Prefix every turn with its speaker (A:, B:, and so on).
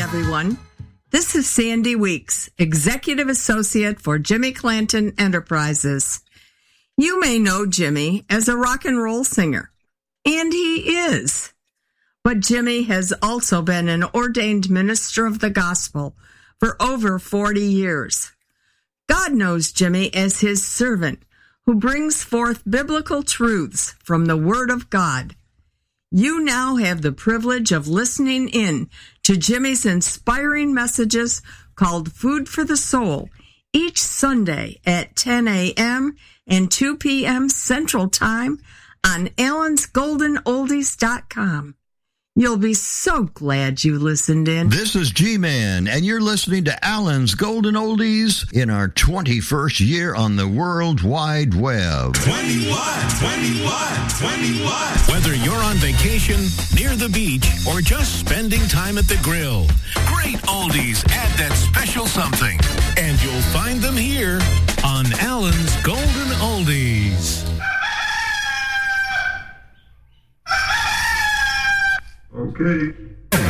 A: everyone. This is Sandy Weeks, Executive Associate for Jimmy Clanton Enterprises. You may know Jimmy as a rock and roll singer, and he is. But Jimmy has also been an ordained minister of the gospel for over 40 years. God knows Jimmy as his servant who brings forth biblical truths from the Word of God. You now have the privilege of listening in to Jimmy's inspiring messages called Food for the Soul each Sunday at 10 a.m. and 2 p.m. Central Time on allensgoldenoldies.com. You'll be so glad you listened in.
B: This is G-Man, and you're listening to Allen's Golden Oldies in our 21st year on the World Wide Web.
C: 21. Whether you're on vacation, near the beach, or just spending time at the grill, great oldies add that special something. And you'll find them here on Allen's Golden Oldies.
D: Okay.